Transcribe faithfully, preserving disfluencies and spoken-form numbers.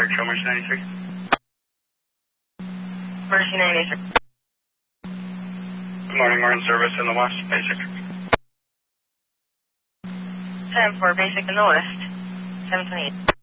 Control Mercy ninety-three. Mercy ninety-three. Good morning, we're in service in the west, basic. ten four, basic in the west. seven twenty-eight.